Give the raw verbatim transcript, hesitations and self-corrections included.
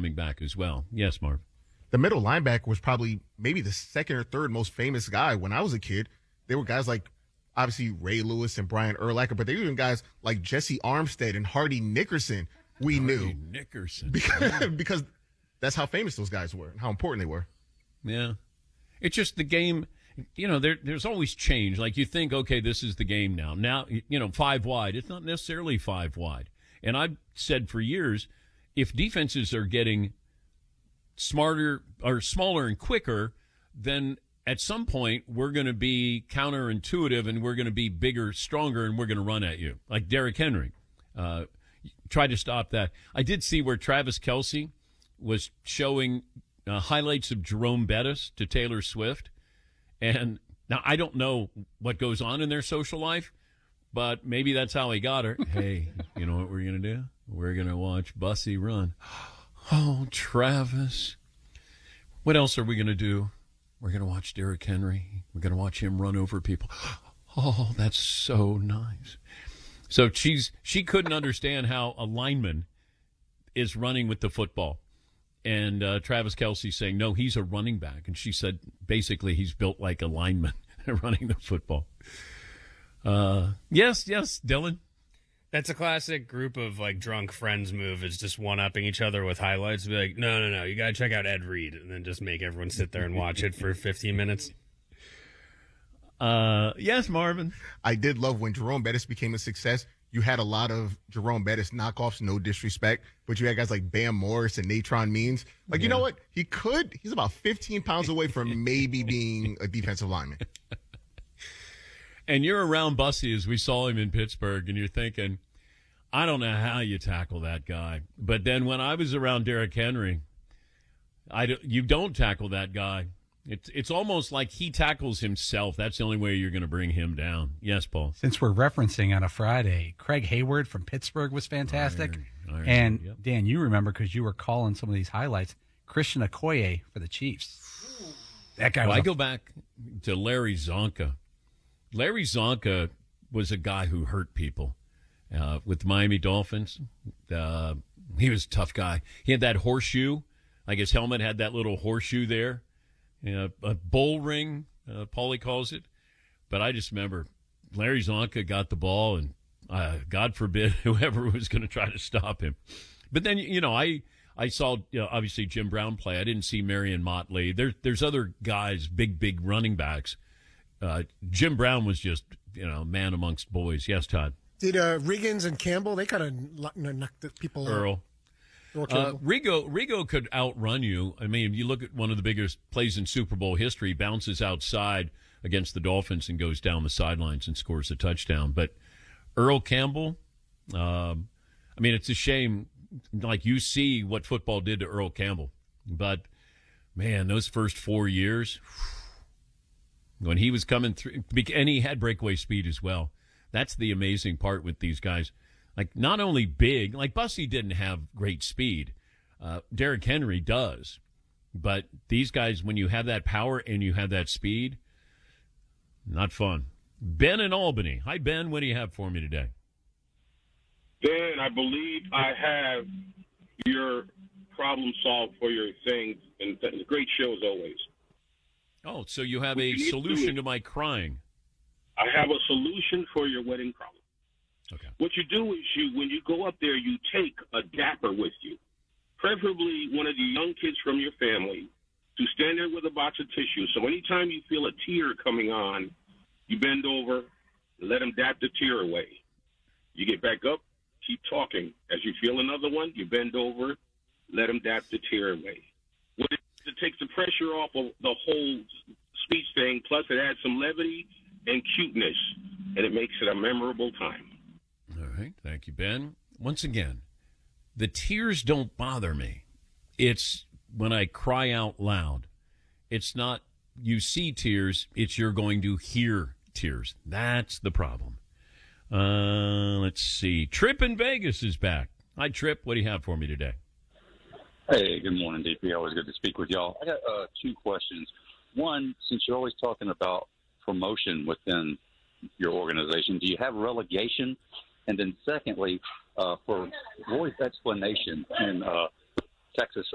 coming back as well. Yes, Marv. The middle linebacker was probably maybe the second or third most famous guy when I was a kid. There were guys like, obviously, Ray Lewis and Brian Urlacher, but there were even guys like Jesse Armstead and Hardy Nickerson we Hardy knew. Nickerson. Because, because that's how famous those guys were and how important they were. Yeah. It's just the game, you know, there, there's always change. Like you think, okay, this is the game now. Now, you know, five wide. It's not necessarily five wide. And I've said for years, if defenses are getting smarter or smaller and quicker, then at some point we're going to be counterintuitive and we're going to be bigger, stronger, and we're going to run at you. Like Derrick Henry. Uh, try to stop that. I did see where Travis Kelce was showing uh, highlights of Jerome Bettis to Taylor Swift. And now I don't know what goes on in their social life, but maybe that's how he got her. Hey, you know what we're going to do? We're going to watch Bussy run. Oh, Travis. What else are we going to do? We're going to watch Derrick Henry. We're going to watch him run over people. Oh, that's so nice. So she's she couldn't understand how a lineman is running with the football. And uh, Travis Kelce saying, no, he's a running back. And she said, basically, he's built like a lineman running the football. Uh, yes, yes, Dylan. That's a classic group of, like, drunk friends move is just one-upping each other with highlights. Be like, no, no, no, you got to check out Ed Reed, and then just make everyone sit there and watch it for fifteen minutes. Uh, yes, Marvin. I did love when Jerome Bettis became a success. You had a lot of Jerome Bettis knockoffs, no disrespect, but you had guys like Bam Morris and Natron Means. Like, yeah. You know what? He could. He's about fifteen pounds away from maybe being a defensive lineman. And you're around Bussy as we saw him in Pittsburgh, and you're thinking, I don't know how you tackle that guy. But then when I was around Derrick Henry, I do, you don't tackle that guy. It's it's almost like he tackles himself. That's the only way you're going to bring him down. Yes, Paul. Since we're referencing on a Friday, Craig Hayward from Pittsburgh was fantastic. Iron, iron, and, yep. Dan, you remember because you were calling some of these highlights, Christian Okoye for the Chiefs. That guy well, was I go back to Larry Zonka. Larry Zonka was a guy who hurt people uh, with the Miami Dolphins. Uh, he was a tough guy. He had that horseshoe. Like his helmet had that little horseshoe there. You know, a bull ring, uh, Paulie calls it. But I just remember Larry Zonka got the ball, and uh, God forbid whoever was going to try to stop him. But then, you know, I I saw, you know, obviously Jim Brown play. I didn't see Marion Motley. There, there's other guys, big, big running backs. Uh, Jim Brown was just, you know, man amongst boys. Yes, Todd. Did uh, Riggins and Campbell, they kind of knocked the people out. Earl. Uh, Rigo, Rigo could outrun you. I mean, you look at one of the biggest plays in Super Bowl history, bounces outside against the Dolphins and goes down the sidelines and scores a touchdown. But Earl Campbell, um, I mean, it's a shame. Like, you see what football did to Earl Campbell. But, man, those first four years, when he was coming through, and he had breakaway speed as well. That's the amazing part with these guys. Like, not only big, like Bussy didn't have great speed. Uh, Derrick Henry does. But these guys, when you have that power and you have that speed, not fun. Ben in Albany. Hi, Ben. What do you have for me today? Dan, I believe I have your problem solved for your things, and th- great show as always. Oh, so you have a solution to, to my crying. I have a solution for your wedding problem. Okay. What you do is you, when you go up there, you take a dapper with you, preferably one of the young kids from your family, to stand there with a box of tissue. So anytime you feel a tear coming on, you bend over, let them dap the tear away. You get back up, keep talking. As you feel another one, you bend over, let them dap the tear away. What it, it takes the pressure off of the whole speech thing, plus it adds some levity and cuteness, and it makes it a memorable time. All right. Thank you, Ben. Once again, the tears don't bother me. It's when I cry out loud. It's not you see tears. It's you're going to hear tears. That's the problem. Uh, let's see. Trip in Vegas is back. Hi, Trip. What do you have for me today? Hey, good morning, D P. Always good to speak with y'all. I got uh, two questions. One, since you're always talking about promotion within your organization, do you have relegation? And then secondly, uh, for Roy's explanation in uh, Texas